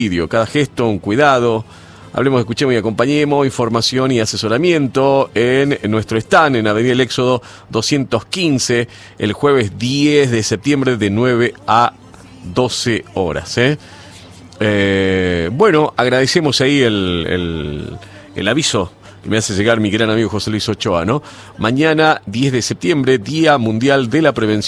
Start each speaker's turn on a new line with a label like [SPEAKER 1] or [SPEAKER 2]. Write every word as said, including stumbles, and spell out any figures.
[SPEAKER 1] Cada gesto, un cuidado. Hablemos, escuchemos y acompañemos. Información y asesoramiento en nuestro stand en Avenida El Éxodo doscientos quince, el jueves diez de septiembre de nueve a doce horas. ¿eh? Eh, bueno, agradecemos ahí el, el, el aviso que me hace llegar mi gran amigo José Luis Ochoa, ¿no? Mañana, diez de septiembre, Día Mundial de la Prevención